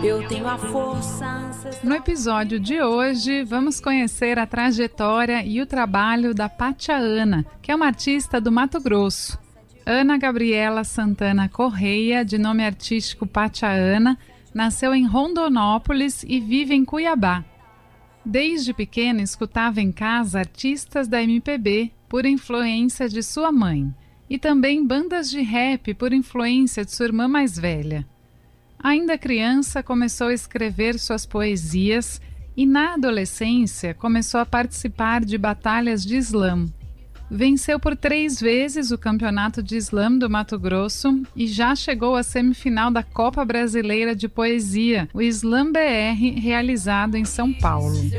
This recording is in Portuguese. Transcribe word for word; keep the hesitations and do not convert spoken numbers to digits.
Eu tenho a força ancestral. No episódio de hoje, vamos conhecer a trajetória e o trabalho da Pátia Ana, que é uma artista do Mato Grosso. Ana Gabriela Santana Correia, de nome artístico Pátia Ana, nasceu em Rondonópolis e vive em Cuiabá. Desde pequena, escutava em casa artistas da M P B por influência de sua mãe e também bandas de rap por influência de sua irmã mais velha. Ainda criança, começou a escrever suas poesias e, na adolescência, começou a participar de batalhas de slam. Venceu por três vezes o Campeonato de Slam do Mato Grosso e já chegou à semifinal da Copa Brasileira de Poesia, o Slam B R, realizado em São Paulo.